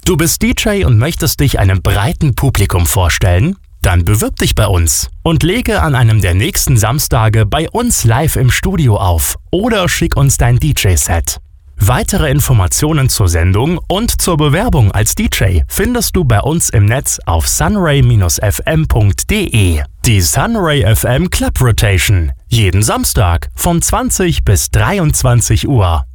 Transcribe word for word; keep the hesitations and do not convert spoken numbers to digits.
Du bist D J und möchtest dich einem breiten Publikum vorstellen? Dann bewirb dich bei uns und lege an einem der nächsten Samstage bei uns live im Studio auf oder schick uns dein D J-Set. Weitere Informationen zur Sendung und zur Bewerbung als D J findest du bei uns im Netz auf sunray Bindestrich f m punkt d e. Die Sunray F M Club Rotation. Jeden Samstag von zwanzig bis dreiundzwanzig Uhr.